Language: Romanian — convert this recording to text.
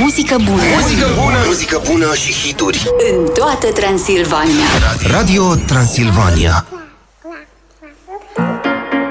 Muzică bună. Muzică bună. Muzică bună și hituri. În toată Transilvania. Radio Transilvania.